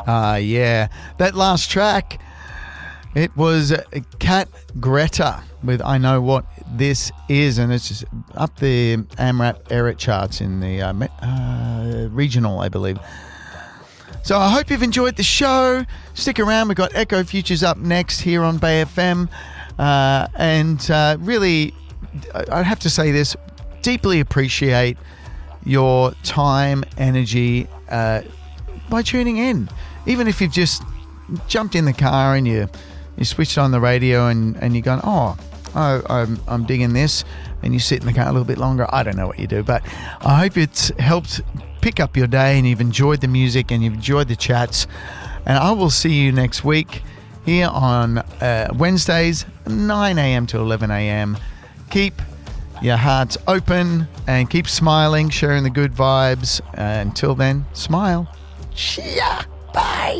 Yeah. That last track, it was Cat Greta with I Know What This Is, and it's just up the AMRAP Erit charts in the regional, I believe. So I hope you've enjoyed the show. Stick around. We've got Echo Futures up next here on Bay FM. Really, I have to say this, deeply appreciate your time, energy by tuning in. Even if you've just jumped in the car and you switched on the radio and you're going, I'm digging this, and you sit in the car a little bit longer. I don't know what you do, but I hope it's helped pick up your day and you've enjoyed the music and you've enjoyed the chats. And I will see you next week here on Wednesdays, 9 a.m. to 11 a.m. Keep your hearts open and keep smiling, sharing the good vibes. Until then, smile. Cheer. Bye.